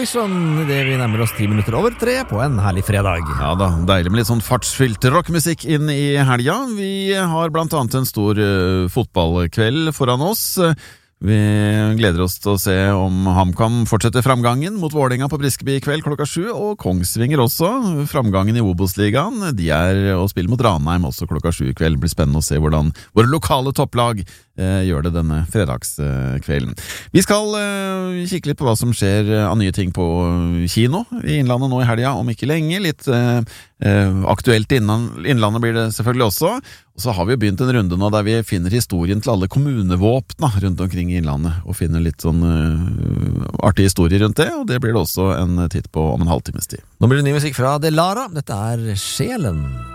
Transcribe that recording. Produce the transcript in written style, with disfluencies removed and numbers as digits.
Eurovision det vi nærmer oss 10 minutter over 3 på en herlig fredag. Ja da, deilig med litt sånn fartsfylt rockmusikk inn i helga. Vi har blant annet en stor fotballkveld foran oss. Vi gleder oss til å se om HamKam fortsetter framgangen mot Vålerenga på Briskeby i kveld klokka 7, og Kongsvinger også. Framgangen i Obos-ligaen, de å spille mot Ranheim også klokka 7 i kveld. Det blir spennende å se hvordan våre lokale topplag gjør det denne fredagskvelden. Vi skal kikke litt på hva som skjer av nye ting på kino i Innlandet nå i helga, om ikke lenge. Litt aktuelt i Innlandet blir det selvfølgelig også. Og så har vi jo begynt en runde nå der vi finner historien til alle kommunevåpna rundt omkring i Innlandet, og finner litt sånn artig historie rundt det, og det blir det også en titt på om en halvtimes tid. Nå blir det ny musikk fra Delara. Dette Sjelen.